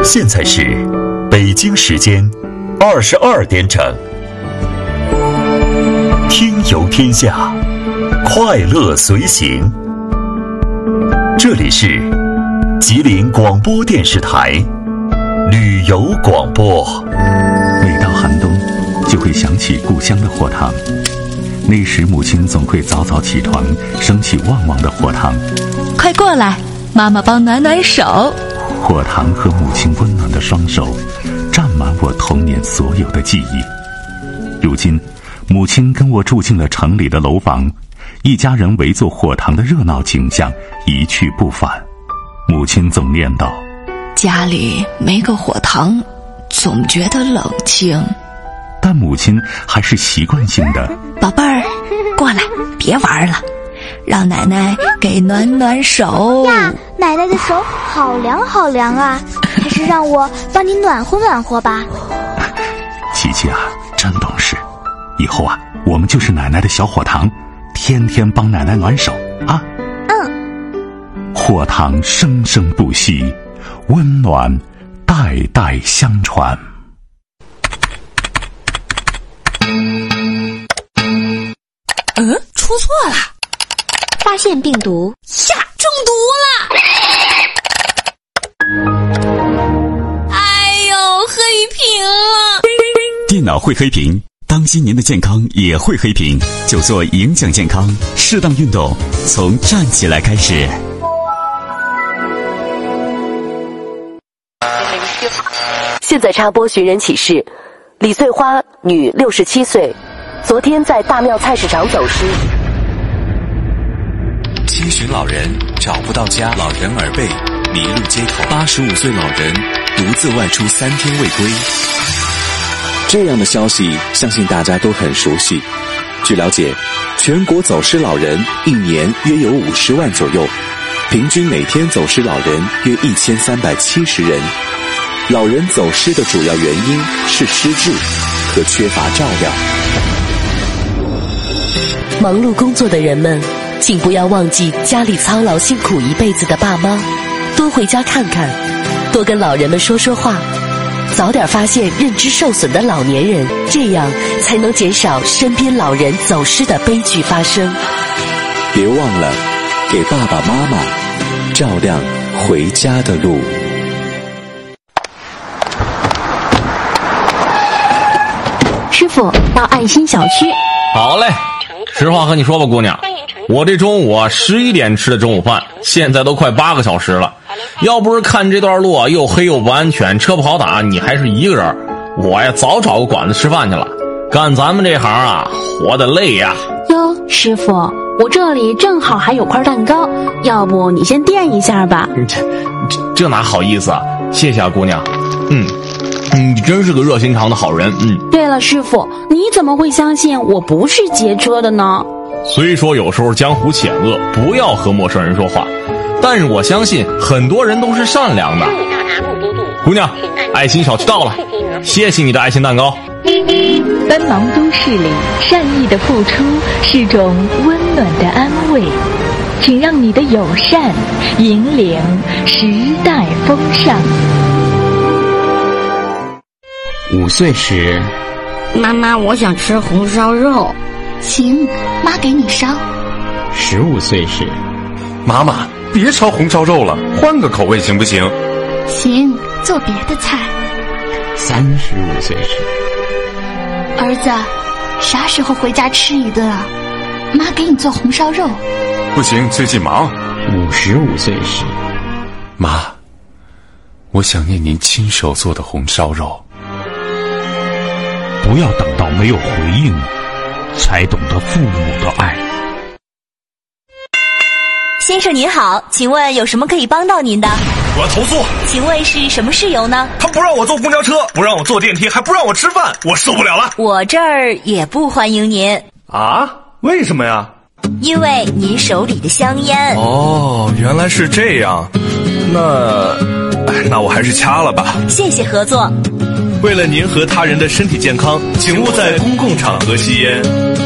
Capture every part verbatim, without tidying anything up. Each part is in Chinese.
现在是北京时间二十二点整。听游天下，快乐随行。这里是吉林广播电视台旅游广播。 每到寒冬，就会想起故乡的火塘。那时母亲总会早早起床，升起旺旺的火塘。 快过来，妈妈帮暖暖手。 火塘和母亲温暖的双手，占满我童年所有的记忆。如今，母亲跟我住进了城里的楼房，一家人围坐火塘的热闹景象一去不返。母亲总念叨： 家里没个火塘，总觉得冷清。 但母亲还是习惯性的： 宝贝儿，过来，别玩了，让奶奶给暖暖手呀。奶奶的手好凉好凉啊，还是让我帮你暖和暖和吧。 琪琪啊，真懂事，以后啊，我们就是奶奶的小火塘，天天帮奶奶暖手啊。 嗯。 火塘生生不息，温暖代代相传。 嗯，出错了， 发现病毒呀，中毒了！哎呦，黑屏了！ 电脑会黑屏，当心您的健康也会黑屏，就做影响健康，适当运动，从站起来开始。 现在插播寻人启事：李穗花，女，六十七岁，昨天在大庙菜市场走失。 七旬老人找不到家，老人耳背，迷路街头。八十五岁老人独自外出三天未归。这样的消息，相信大家都很熟悉。据了解，全国走失老人一年约有五十万左右，平均每天走失老人约一千三百七十人。老人走失的主要原因是失智和缺乏照料。 忙碌工作的人们，请不要忘记家里操劳辛苦一辈子的爸妈，多回家看看，多跟老人们说说话，早点发现认知受损的老年人，这样才能减少身边老人走失的悲剧发生。 别忘了给爸爸妈妈照亮回家的路。 师傅，到爱心小区。 好嘞，实话和你说吧，姑娘，我这中午啊十一点吃的中午饭，现在都快八个小时了。要不是看这段路啊又黑又不安全，车不好打，你还是一个人，我呀早找个馆子吃饭去了。干咱们这行啊，活得累呀。 哟，师傅，我这里正好还有块蛋糕，要不你先垫一下吧。 这这这哪好意思啊，谢谢啊，姑娘。嗯。你真是个热心肠的好人。嗯。 对了，师傅，你怎么会相信我不是劫车的呢？ 虽说有时候江湖险恶，不要和陌生人说话，但是我相信很多人都是善良的。姑娘，爱心小区到了，谢谢你的爱心蛋糕。 奔忙都市里，善意的付出是种温暖的安慰，请让你的友善引领时代风尚。 五岁时， 妈妈，我想吃红烧肉。 行，妈给你烧。 十五岁时， 妈妈别烧红烧肉了，换个口味行不行？ 行，做别的菜。 三十五岁时， 儿子，啥时候回家吃一顿啊？妈给你做红烧肉。 不行，最近忙。 五十五岁时， 妈，我想念您亲手做的红烧肉。 不要等到没有回应，才懂得父母的爱。 先生您好，请问有什么可以帮到您的？ 我要投诉。 请问是什么事由呢？ 他不让我坐公交车，不让我坐电梯，还不让我吃饭，我受不了了。 我这儿也不欢迎您。 啊？为什么呀？ 因为您手里的香烟。 哦，原来是这样。那，那我还是掐了吧。 谢谢合作。 为了您和他人的身体健康，请勿在公共场合吸烟。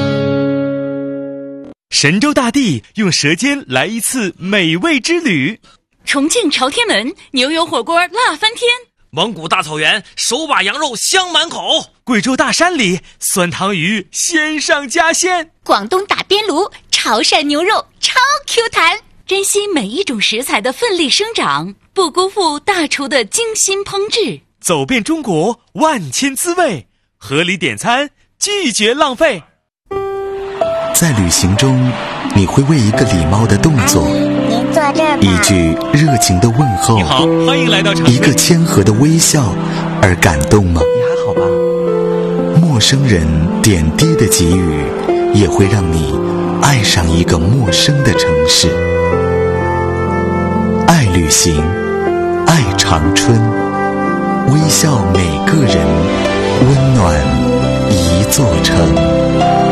神州大地用舌尖来一次美味之旅。 重庆朝天门牛油火锅辣翻天， 蒙古大草原手把羊肉香满口， 贵州大山里酸汤鱼鲜上加鲜， 广东打边炉潮汕牛肉超 Q 弹。珍惜每一种食材的奋力生长，不辜负大厨的精心烹制。 走遍中国万千滋味，合理点餐，拒绝浪费。 在旅行中，你会为一个礼貌的动作， 您坐这儿吧， 一句热情的问候， 你好，欢迎来到长春， 一个谦和的微笑而感动吗？ 你还好吧？ 陌生人点滴的给予，也会让你爱上一个陌生的城市。爱旅行，爱长春，微笑每个人，温暖一座城。